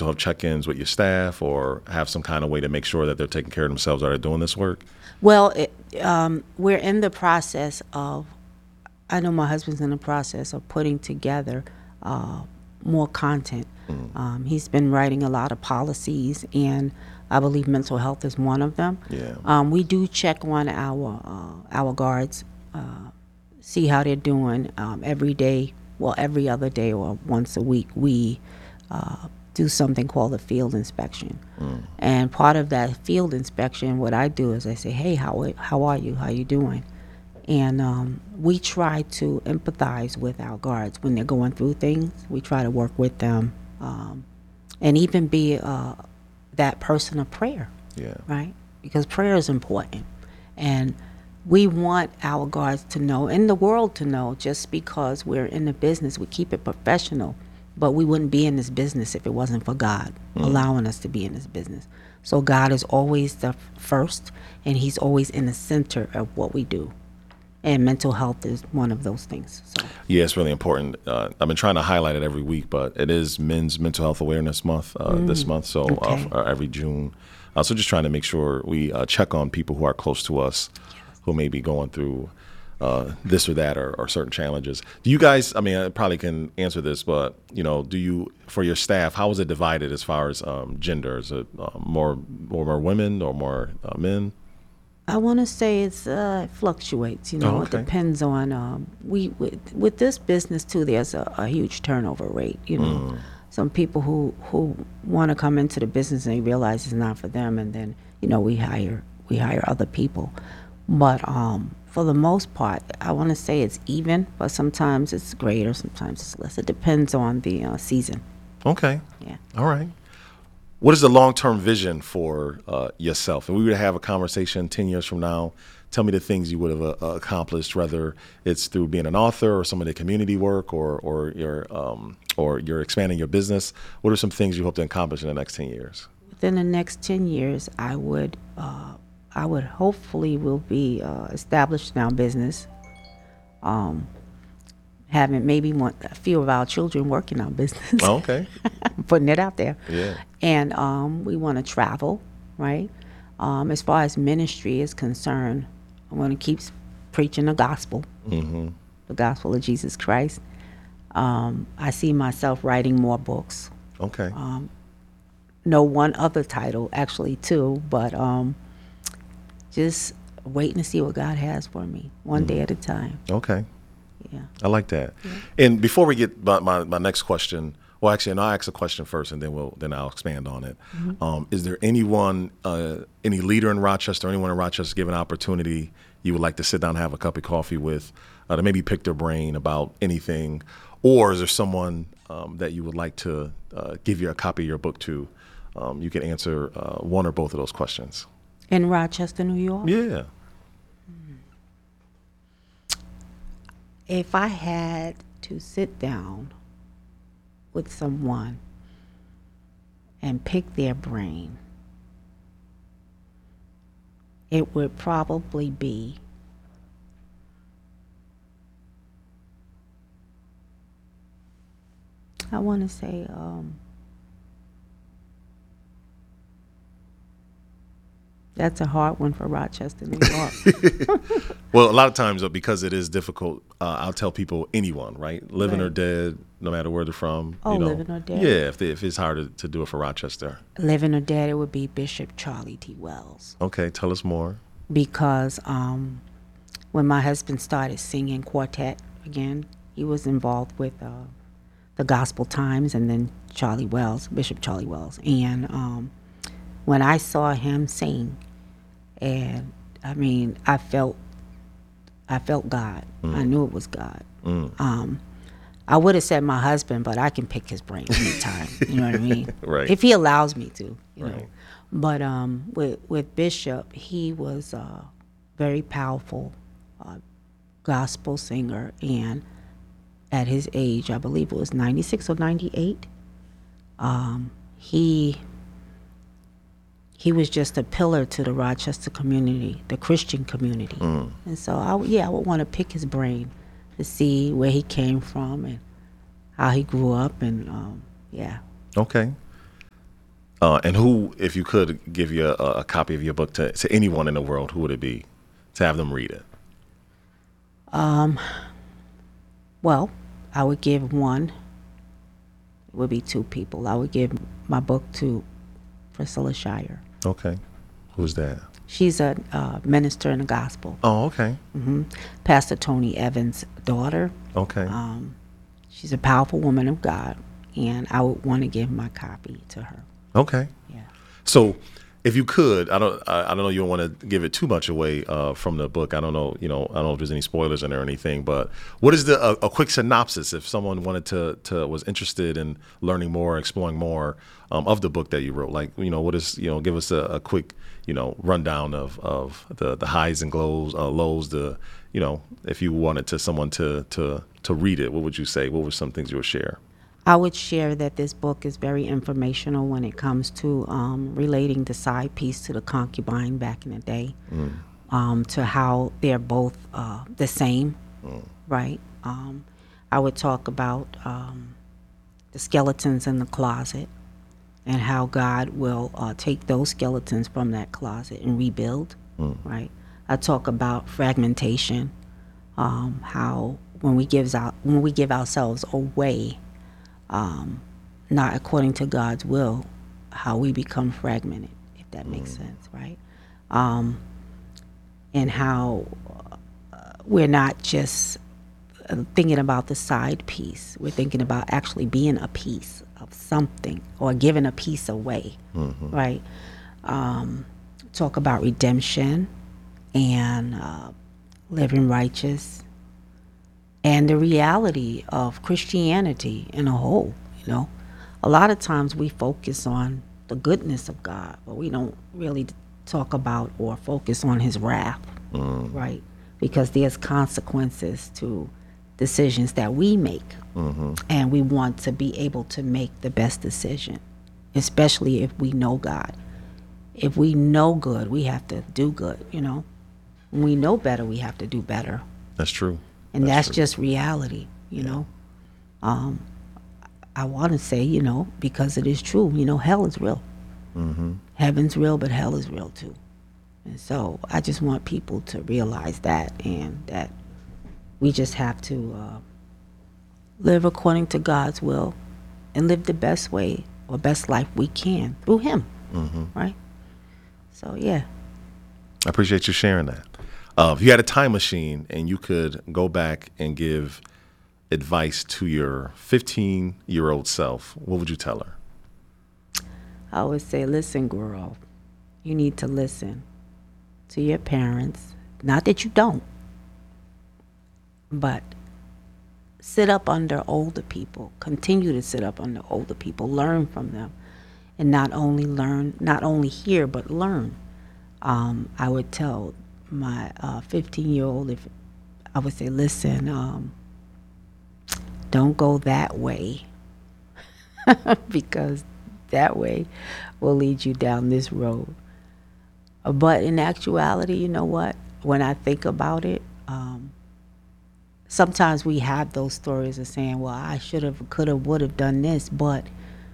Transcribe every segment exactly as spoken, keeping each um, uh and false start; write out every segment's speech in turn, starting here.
mental health check-ins with your staff, or have some kind of way to make sure that they're taking care of themselves? Are they doing this work? Well, it, um, we're in the process of, I know my husband's in the process of putting together uh, more content. Mm. Um, he's been writing a lot of policies, and I believe mental health is one of them. Yeah. Um, we do check on our uh, our guards, uh, see how they're doing um, every day. Well, every other day or once a week, we uh, do something called a field inspection. Mm. And part of that field inspection, what I do is I say, hey, how how are you? How you doing? And um, we try to empathize with our guards when they're going through things. We try to work with them um, and even be uh, that person of prayer, yeah. right? Because prayer is important. And we want our guards to know, and the world to know, just because we're in the business, we keep it professional, but we wouldn't be in this business if it wasn't for God mm. allowing us to be in this business. So God is always the first, and he's always in the center of what we do. And mental health is one of those things. So. Yeah, it's really important. Uh, I've been trying to highlight it every week, but it is Men's Mental Health Awareness Month uh, mm. this month, so okay. uh, every June. Uh, so just trying to make sure we uh, check on people who are close to us, yes. who may be going through uh, this or that or, or certain challenges. Do you guys, I mean, I probably can answer this, but, you know, do you, for your staff, how is it divided as far as um, gender? Is it uh, more, more, more women or more uh, men? I want to say it's uh, it fluctuates. You know, oh, okay. It depends on um, we with, with this business too. There's a, a huge turnover rate. You know, mm. some people who who want to come into the business and they realize it's not for them, and then you know we hire we hire other people. But um, for the most part, I want to say it's even, but sometimes it's greater, sometimes it's less. It depends on the uh, season. Okay. Yeah. All right. What is the long-term vision for uh, yourself? If we were to have a conversation ten years from now, tell me the things you would have uh, accomplished, whether it's through being an author or some of the community work, or or you're um, or you're expanding your business. What are some things you hope to accomplish in the next ten years? Within the next ten years, I would uh, I would hopefully will be uh, established in our business. Um, having maybe want a few of our children work in our business. Oh, okay. Putting it out there. Yeah. And um, we want to travel, right? Um, as far as ministry is concerned, I want to keep preaching the gospel, mm-hmm. the gospel of Jesus Christ. Um, I see myself writing more books. Okay. Um, no one other title, actually, too, but um, just waiting to see what God has for me, one mm. day at a time. Okay. Yeah. I like that. Yeah. And before we get my, my, my next question, well, actually, and I'll ask a question first, and then we'll then I'll expand on it. Mm-hmm. Um, is there anyone, uh, any leader in Rochester, anyone in Rochester, given opportunity, you would like to sit down and have a cup of coffee with, uh, to maybe pick their brain about anything, or is there someone um, that you would like to uh, give you a copy of your book to? Um, you can answer uh, one or both of those questions. In Rochester, New York? Yeah. If I had to sit down with someone and pick their brain, it would probably be I want to say um, that's a hard one for Rochester, New York. Well, a lot of times, though, because it is difficult, uh, I'll tell people anyone, right? Living right. or dead, no matter where they're from. Oh, you know. living or dead? Yeah, if, they, if it's hard to, to do it for Rochester. Living or dead, it would be Bishop Charlie T. Wells. Okay, tell us more. Because um, when my husband started singing quartet again, he was involved with uh, the Gospel Times and then Charlie Wells, Bishop Charlie Wells. And um, when I saw him sing, and I mean, I felt, I felt God. Mm. I knew it was God. Mm. Um, I would have said my husband, but I can pick his brain anytime. You know what I mean? Right. If he allows me to. You right. know. But um, with with Bishop, he was a very powerful uh, gospel singer, and at his age, I believe it was ninety-six or ninety-eight, um, he he was just a pillar to the Rochester community, the Christian community. Mm. And so, I, yeah, I would want to pick his brain to see where he came from and how he grew up, and um, yeah. Okay. Uh, and who, if you could give you a, a copy of your book to, to anyone in the world, who would it be to have them read it? Um, well, I would give one. It would be two people. I would give my book to Priscilla Shire. Okay. Who's that? She's a uh, minister in the gospel. Oh, okay. hmm Pastor Tony Evans' daughter. Okay. Um, she's a powerful woman of God, and I would want to give my copy to her. Okay. Yeah. So, if you could, I don't, I, I don't know, you don't want to give it too much away uh, from the book. I don't know, you know, I don't know if there's any spoilers in there or anything. But what is the a, a quick synopsis if someone wanted to to was interested in learning more, exploring more um, of the book that you wrote? Like, you know, what is, you know, give us a, a quick, you know, rundown of of the the highs and lows, uh, lows. The, you know, if you wanted to someone to to to read it, what would you say? What were some things you would share? I would share that this book is very informational when it comes to um, relating the side piece to the concubine back in the day, mm. um, to how they're both uh, the same, mm. right? Um, I would talk about um, the skeletons in the closet and how God will uh, take those skeletons from that closet and rebuild, mm. right? I talk about fragmentation, um, how when we gives out when we give ourselves away, Um, not according to God's will, how we become fragmented, if that makes sense, right? Um, and how uh, we're not just uh, thinking about the side piece. We're thinking about actually being a piece of something or giving a piece away, mm-hmm. right? Um, talk about redemption and uh, living righteous. And the reality of Christianity in a whole, you know. A lot of times we focus on the goodness of God, but we don't really talk about or focus on his wrath, mm. right? Because there's consequences to decisions that we make. Mm-hmm. And we want to be able to make the best decision, especially if we know God. If we know good, we have to do good, you know. When we know better, we have to do better. That's true. And that's, that's just reality, you know. Um, I want to say, you know, because it is true, you know, hell is real. Mm-hmm. Heaven's real, but hell is real too. And so I just want people to realize that, and that we just have to uh, live according to God's will and live the best way or best life we can through him, mm-hmm. right? So, yeah. I appreciate you sharing that. Uh, if you had a time machine and you could go back and give advice to your fifteen-year-old self, what would you tell her? I would say, listen, girl, you need to listen to your parents. Not that you don't, but sit up under older people. Continue to sit up under older people. Learn from them. And not only learn, not only hear, but learn. Um, I would tell my uh, fifteen-year-old, if I would say, listen, um, don't go that way, because that way will lead you down this road. But in actuality, you know what? When I think about it, um, sometimes we have those stories of saying, well, I should have, could have, would have done this, but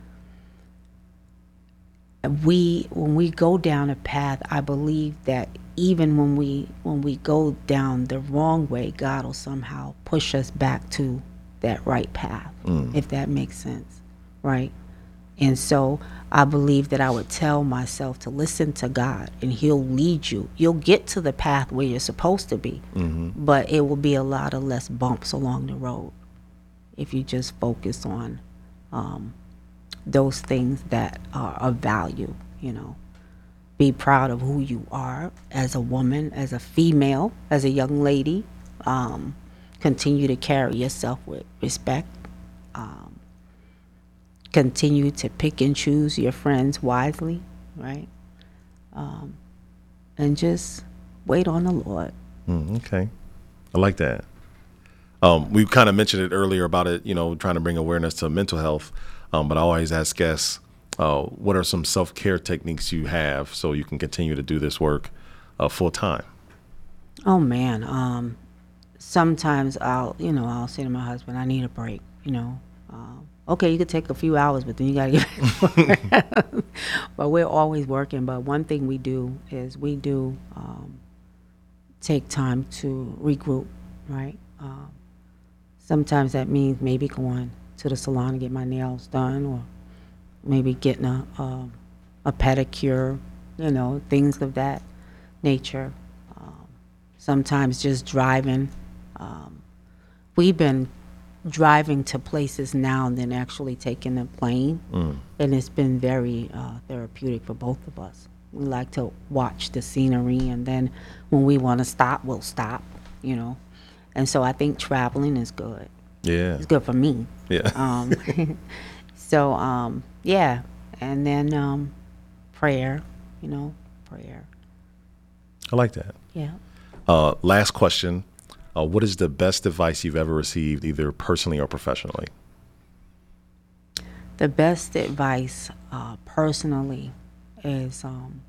we, when we go down a path, I believe that even when we when we go down the wrong way, God will somehow push us back to that right path, mm. if that makes sense, right? And so I believe that I would tell myself to listen to God, and he'll lead you. You'll get to the path where you're supposed to be, mm-hmm. but it will be a lot of less bumps along the road if you just focus on um, those things that are of value, you know. Be proud of who you are as a woman, as a female, as a young lady. Um, continue to carry yourself with respect. Um, continue to pick and choose your friends wisely, right? Um, and just wait on the Lord. Mm, okay. I like that. Um, we kind of mentioned it earlier about it, you know, trying to bring awareness to mental health. Um, but I always ask guests, Uh, what are some self-care techniques you have so you can continue to do this work uh, full time? Oh man, um, sometimes I'll, you know, I'll say to my husband, I need a break, you know. Uh, okay, you could take a few hours, but then you gotta get back to work. But we're always working. But one thing we do is we do um, take time to regroup, right? Um, sometimes that means maybe going to the salon and get my nails done, or maybe getting a a, a pedicure, you know, things of that nature. Um, sometimes just driving. Um, we've been driving to places now than actually taking a plane, mm. and it's been very uh, therapeutic for both of us. We like to watch the scenery, and then when we want to stop, we'll stop, you know. And so I think traveling is good. Yeah, it's good for me. Yeah. Um, so um, yeah, and then um, prayer, you know, prayer. I like that. Yeah. Uh, last question. Uh, what is the best advice you've ever received, either personally or professionally? The best advice uh, personally is um,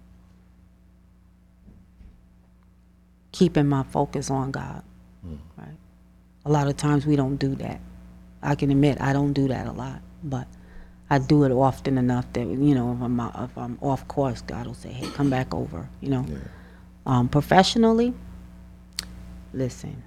keeping my focus on God, mm. right? A lot of times we don't do that. I can admit I don't do that a lot, but I do it often enough that, you know, if I'm, if I'm off course, God will say, hey, come back over, you know. Yeah. Um, professionally, listen.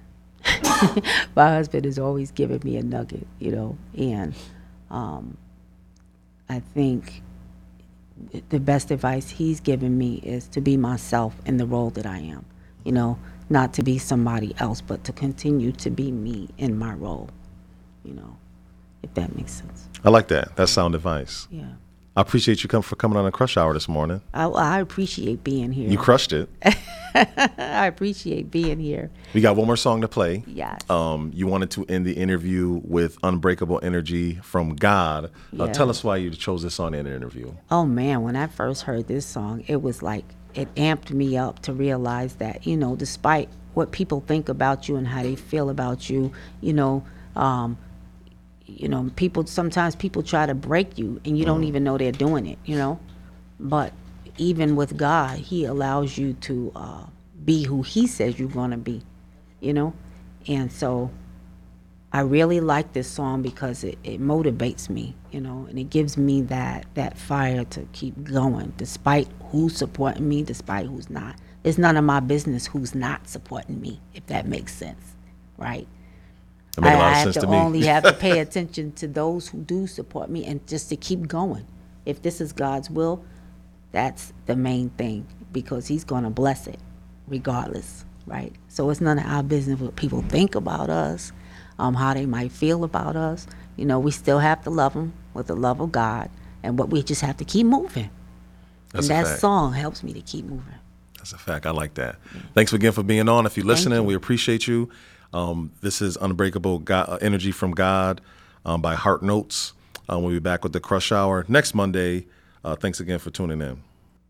My husband is always giving me a nugget, you know, and um, I think the best advice he's given me is to be myself in the role that I am, you know, not to be somebody else, but to continue to be me in my role, you know, if that makes sense. I like that. That's sound advice. Yeah. I appreciate you come for coming on the Crush Hour this morning. I, I appreciate being here. You crushed it. I appreciate being here. We got one more song to play. Yes. Um, you wanted to end the interview with Unbreakable Energy from God. Uh, yeah. Tell us why you chose this song in the interview. Oh, man, when I first heard this song, it was like it amped me up to realize that, you know, despite what people think about you and how they feel about you, you know, um, you know, people, sometimes people try to break you and you mm. don't even know they're doing it, you know. But even with God, he allows you to uh, be who he says you're going to be, you know. And so I really like this song because it, it motivates me, you know, and it gives me that, that fire to keep going despite who's supporting me, despite who's not. It's none of my business who's not supporting me, if that makes sense, right? That makes a lot I, of I sense have to, to me. only have to pay attention to those who do support me and just to keep going. If this is God's will, that's the main thing, because he's going to bless it regardless, right? So it's none of our business what people think about us, um, how they might feel about us. You know, we still have to love them with the love of God, and what we just have to keep moving. That's and a that fact. Song helps me to keep moving. That's a fact. I like that. Yeah. Thanks again for being on. If you're listening, you. we appreciate you. Um, this is Unbreakable God, uh, Energy from God um, by Heart Notes. Um, we'll be back with the Crush Hour next Monday. Uh, thanks again for tuning in.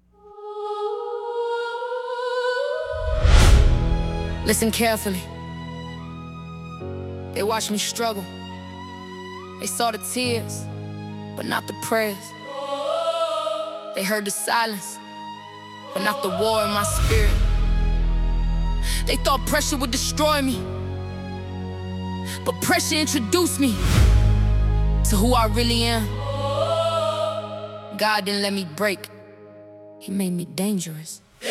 Listen carefully. They watched me struggle. They saw the tears, but not the prayers. They heard the silence, but not the war in my spirit. They thought pressure would destroy me, but pressure introduced me to who I really am. God didn't let me break. He made me dangerous.